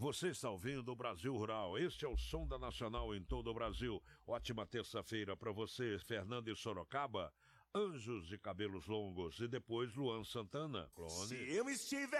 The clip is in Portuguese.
Você está ouvindo o Brasil Rural. Este é o som da Nacional em todo o Brasil. Ótima terça-feira para você, Fernando e Sorocaba. Anjos de Cabelos Longos e depois Luan Santana. Clone. Se eu estiver